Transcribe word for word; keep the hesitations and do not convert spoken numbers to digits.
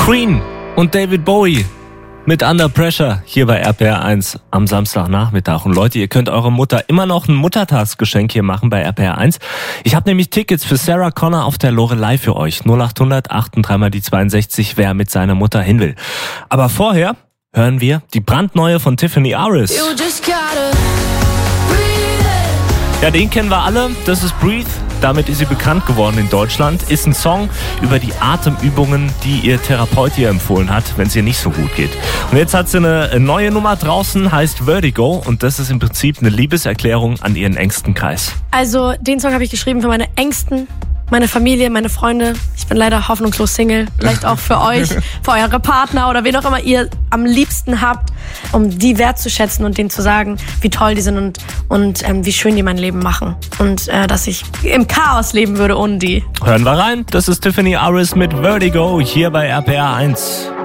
Queen und David Bowie mit Under Pressure hier bei R P R eins am Samstagnachmittag. Und Leute, ihr könnt eurer Mutter immer noch ein Muttertagsgeschenk hier machen bei R P R eins. Ich habe nämlich Tickets für Sarah Connor auf der Loreley für euch. null acht hundert drei mal die zweiundsechzig, wer mit seiner Mutter hin will. Aber vorher hören wir die brandneue von Tiffany Aris. Ja, den kennen wir alle. Das ist Breathe. Damit ist sie bekannt geworden in Deutschland. Ist ein Song über die Atemübungen, die ihr Therapeut ihr empfohlen hat, wenn es ihr nicht so gut geht. Und jetzt hat sie eine neue Nummer draußen, heißt Vertigo. Und das ist im Prinzip eine Liebeserklärung an ihren engsten Kreis. Also den Song habe ich geschrieben für meine Engsten, meine Familie, meine Freunde. Ich bin leider hoffnungslos Single. Vielleicht auch für euch, für eure Partner oder wen auch immer ihr am liebsten habt, um die wertzuschätzen und denen zu sagen, wie toll die sind und, und ähm, wie schön die mein Leben machen. Und äh, dass ich im Chaos leben würde ohne die. Hören wir rein. Das ist Tiffany Aris mit Vertigo hier bei R P R eins.